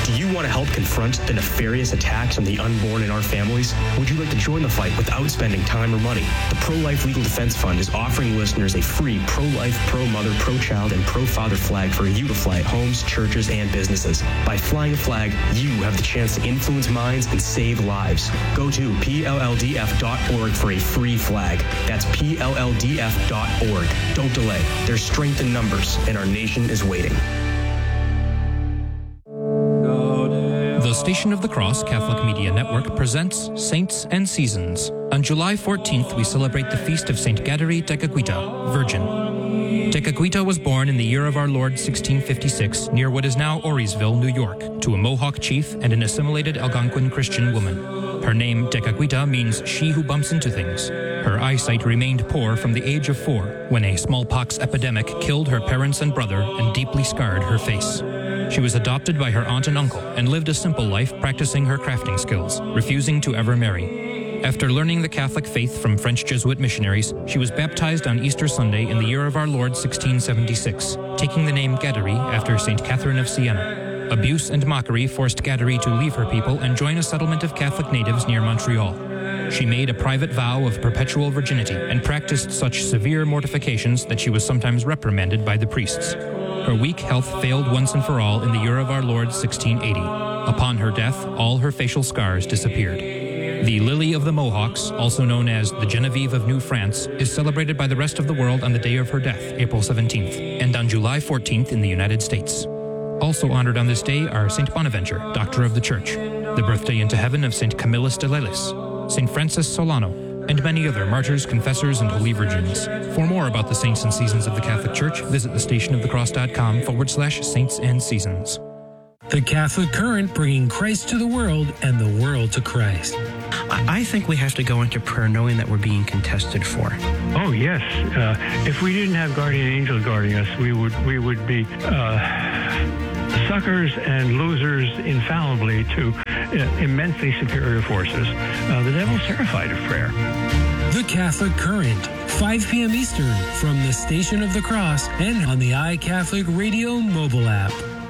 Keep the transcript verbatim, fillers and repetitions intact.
Do you want to help confront the nefarious attacks on the unborn in our families? Would you like to join the fight without spending time or money? The Pro-Life Legal Defense Fund is offering listeners a free pro-life, pro-mother, pro-child, and pro-father flag for you to fly at homes, churches, and businesses. By flying a flag, you have the chance to influence minds and save lives. Go to P L L D F dot org for a free flag. That's P L L D F dot org. Don't delay. There's strength in numbers, and our nation is waiting. The Station of the Cross Catholic Media Network presents Saints and Seasons. On July fourteenth, we celebrate the feast of Saint Gaderi Tekakwitha, Virgin. Tekakwitha was born in the year of our Lord sixteen fifty-six near what is now Orisville, New York, to a Mohawk chief and an assimilated Algonquin Christian woman. Her name, Tekakwitha, means she who bumps into things. Her eyesight remained poor from the age of four, when a smallpox epidemic killed her parents and brother and deeply scarred her face. She was adopted by her aunt and uncle and lived a simple life practicing her crafting skills, refusing to ever marry. After learning the Catholic faith from French Jesuit missionaries, she was baptized on Easter Sunday in the year of our Lord sixteen seventy-six, taking the name Gaderi after Saint Catherine of Siena. Abuse and mockery forced Gaderi to leave her people and join a settlement of Catholic natives near Montreal. She made a private vow of perpetual virginity and practiced such severe mortifications that she was sometimes reprimanded by the priests. Her weak health failed once and for all in the year of our Lord sixteen eighty. Upon her death, all her facial scars disappeared. The Lily of the Mohawks, also known as the Genevieve of New France, is celebrated by the rest of the world on the day of her death, April seventeenth, and on July fourteenth in the United States. Also honored on this day are Saint Bonaventure, Doctor of the Church, the birthday into heaven of Saint Camillus de Lelis, Saint Francis Solano, and many other martyrs, confessors, and holy virgins. For more about the saints and seasons of the Catholic Church, visit thestationofthecross.com forward slash saints and seasons. The Catholic Current, bringing Christ to the world and the world to Christ. I think we have to go into prayer knowing that we're being contested for. Oh, yes. Uh, if we didn't have guardian angels guarding us, we would we would be uh, suckers and losers infallibly to uh, immensely superior forces. Uh, the devil's terrified of prayer. The Catholic Current, five p.m. Eastern, from the Station of the Cross and on the iCatholic Radio mobile app.